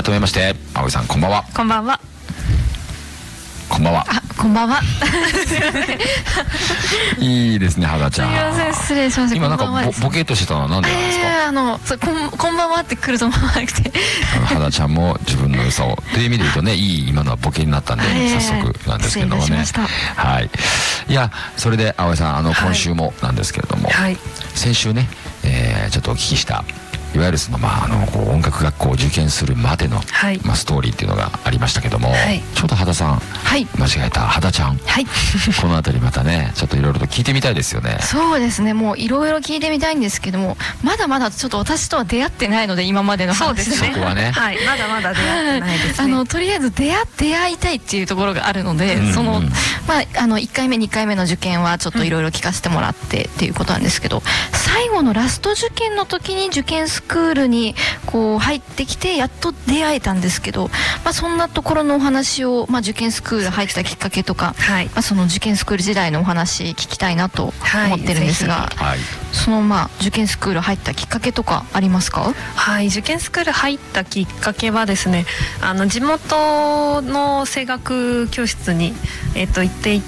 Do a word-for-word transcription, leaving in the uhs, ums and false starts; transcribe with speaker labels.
Speaker 1: 改めまして葵さん、こんばんは。
Speaker 2: こんばんは。
Speaker 1: こんばんは。
Speaker 2: あ、こんばんは。
Speaker 1: いいですね、肌ちゃん。
Speaker 2: すみません、失礼しました。
Speaker 1: 今なんか
Speaker 2: こんばんはです。
Speaker 1: ボボケっとしてたのはなんでなんですか。
Speaker 2: えー、あのそうこんこんばんはって来ると思わなくて。
Speaker 1: あの肌ちゃんも自分の良さをという意味で言うとね、いい今のはボケになったんで、
Speaker 2: えー
Speaker 1: 早速なんですけれどもね。
Speaker 2: 失礼いたしまし
Speaker 1: はい。いや、それで葵さん、あの
Speaker 2: はい
Speaker 1: 今週もなんですけれども、
Speaker 2: はい。
Speaker 1: 先週ね、えーちょっとお聞きした。いわゆるその、まあ、あのこう音楽学校を受験するまでの、
Speaker 2: はい
Speaker 1: まあ、ストーリーっていうのがありましたけども、
Speaker 2: はい
Speaker 1: ちょっと肌さん、
Speaker 2: はい
Speaker 1: 間違えた肌ちゃん、
Speaker 2: はい。
Speaker 1: このあたりまたね、ちょっといろいろと聞いてみたいですよね。
Speaker 2: そうですね。もういろいろ聞いてみたいんですけども、まだまだちょっと私とは出会ってないので、今までの話
Speaker 3: そうですね。
Speaker 1: そこはね
Speaker 3: はい、まだまだ出会ってないですね。
Speaker 2: あのとりあえず出会出会いたいっていうところがあるので、
Speaker 1: うんうん
Speaker 2: そのまああのいっかいめにかいめの受験はちょっといろいろ聞かせてもらってっていうことなんですけど、最後のラスト受験の時に受験スクールにこう入ってきてやっと出会えたんですけど、まあそんなところのお話を、まあ受験スクール入ってたきっかけとか、
Speaker 3: はい。
Speaker 2: まあその受験スクール時代のお話聞きたいなと思ってるんですが、
Speaker 1: はい。
Speaker 2: そのまあ受験スクール入ったきっかけとかありますか？
Speaker 3: はい、受験スクール入ったきっかけはですね、あの地元の声楽教室に、えっと行ってい